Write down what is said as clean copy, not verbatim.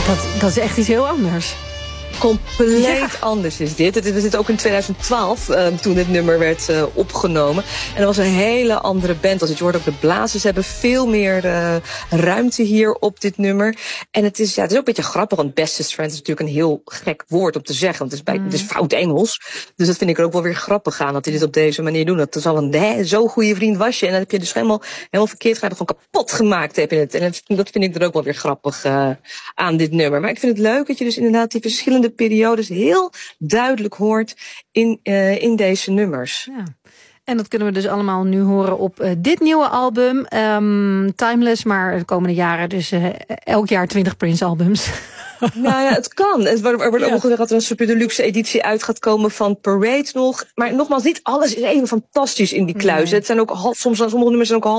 Dat is echt iets heel anders. Compleet anders is dit. We zitten ook in 2012 toen dit nummer werd opgenomen. En dat was een hele andere band. Je hoort ook de blazers hebben veel meer ruimte hier op dit nummer. En het is ook een beetje grappig. Want bestest friends is natuurlijk een heel gek woord om te zeggen. Want het is fout Engels. Dus dat vind ik er ook wel weer grappig aan. Dat die dit op deze manier doen. Dat is al een zo'n goede vriend was je. En dan heb je dus helemaal verkeerd gedaan. Gewoon kapot gemaakt heb je het. En dat vind ik er ook wel weer grappig aan dit nummer. Maar ik vind het leuk dat je dus inderdaad die verschillende periodes heel duidelijk hoort in deze nummers. Ja. En dat kunnen we dus allemaal nu horen op dit nieuwe album. Timeless, maar de komende jaren dus elk jaar 20 Prince-albums. Nou ja, het kan. Er wordt ook gezegd dat er een super deluxe editie uit gaat komen van Parade nog. Maar nogmaals, niet alles is even fantastisch in die kluis. Nee. Het zijn ook sommige nummers zijn ook